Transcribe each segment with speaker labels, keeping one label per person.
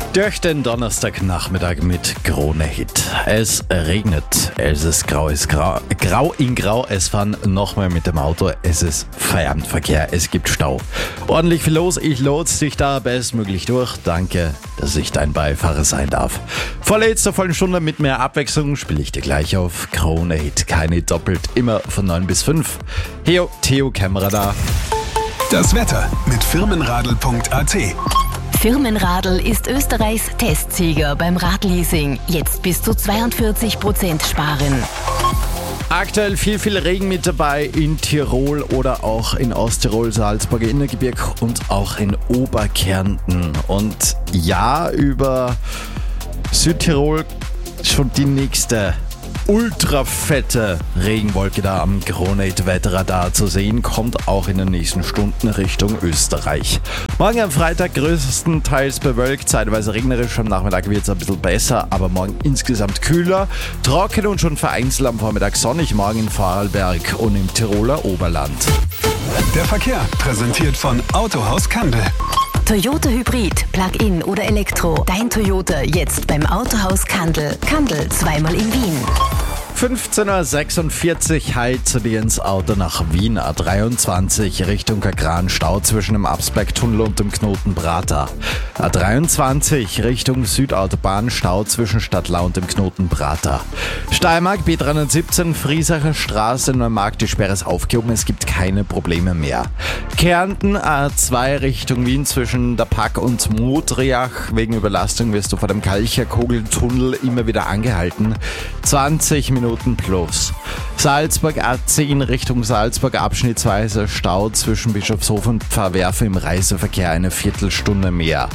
Speaker 1: Durch den Donnerstagnachmittag mit Krone Hit. Es regnet, es ist grau in grau, es fahren nochmal mit dem Auto, es ist Feierabendverkehr, es gibt Stau. Ordentlich viel los, ich lotse dich da bestmöglich durch. Danke, dass ich dein Beifahrer sein darf. Vorletzter vollen Stunde mit mehr Abwechslung spiele ich dir gleich auf Krone Hit. Keine doppelt, immer von 9 bis 5. Heyo, Theo Kämmerer da.
Speaker 2: Das Wetter mit Firmenradl.at.
Speaker 3: Firmenradl ist Österreichs Testsieger beim Radleasing. Jetzt bis zu 42% sparen.
Speaker 1: Aktuell viel Regen mit dabei in Tirol oder auch in Osttirol, Salzburger Innergebirge und auch in Oberkärnten. Und ja, über Südtirol schon die nächste ultra fette Regenwolke da am Krone Hit Wetterradar zu sehen, kommt auch in den nächsten Stunden Richtung Österreich. Morgen am Freitag größtenteils bewölkt, zeitweise regnerisch, am Nachmittag wird es ein bisschen besser, aber morgen insgesamt kühler, trocken und schon vereinzelt am Vormittag sonnig, morgen in Vorarlberg und im Tiroler Oberland.
Speaker 2: Der Verkehr präsentiert von Autohaus Kandel.
Speaker 3: Toyota Hybrid, Plug-in oder Elektro. Dein Toyota jetzt beim Autohaus Kandel. Kandel, zweimal in Wien.
Speaker 1: 15.46 Uhr heilt zu dir ins Auto nach Wien. A23 Richtung Kagran, Stau zwischen dem Absbergtunnel und dem Knoten Prater. A23 Richtung Südautobahn, Stau zwischen Stadtlau und dem Knoten Prater. Steiermark B317 Friesacher Straße, Neumarkt, die Sperre ist aufgehoben, es gibt keine Probleme mehr. Kärnten A2 Richtung Wien zwischen der Pack und Modriach. Wegen Überlastung wirst du vor dem Kalcherkogeltunnel immer wieder angehalten. 20 Minuten plus. Salzburg A10 Richtung Salzburg, abschnittsweise Stau zwischen Bischofshof und Pfarrwerfen im Reiseverkehr eine Viertelstunde mehr.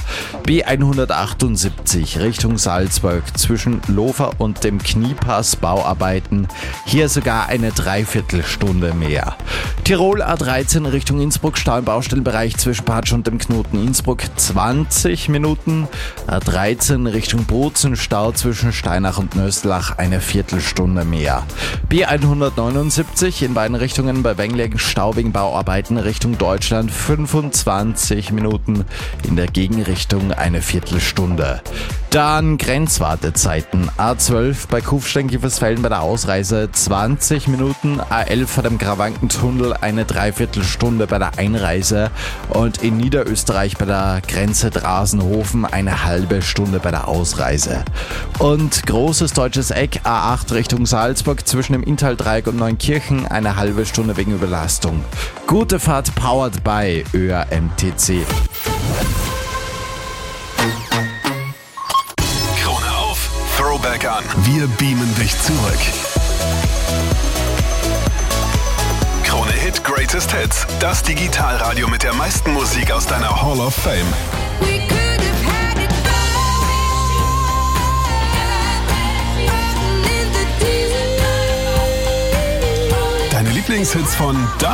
Speaker 1: B178 Richtung Salzburg zwischen Lofer und dem Kniepass Bauarbeiten, hier sogar eine Dreiviertelstunde mehr. Tirol A13 Richtung Innsbruck, Stau im Baustellenbereich zwischen Patsch und dem Knoten Innsbruck 20 Minuten. A13 Richtung Bozen, Stau zwischen Steinach und Nöstlach eine Viertelstunde mehr. B179 in beiden Richtungen bei Wenglegen, Stau wegen Bauarbeiten Richtung Deutschland 25 Minuten, in der Gegenrichtung eine Viertelstunde. Dann Grenzwartezeiten. A12 bei Kufstein-Kiefersfelden bei der Ausreise 20 Minuten, A11 vor dem Gravankentunnel eine Dreiviertelstunde bei der Einreise und in Niederösterreich bei der Grenze Drasenhofen eine halbe Stunde bei der Ausreise. Und großes deutsches Eck A8 Richtung Salzburg zwischen dem Inntal-Dreieck und Neunkirchen eine halbe Stunde wegen Überlastung. Gute Fahrt powered by ÖAMTC.
Speaker 2: Throwback an. Wir beamen dich zurück. Krone Hit Greatest Hits. Das Digitalradio mit der meisten Musik aus deiner Hall of Fame. Deine Lieblingshits von da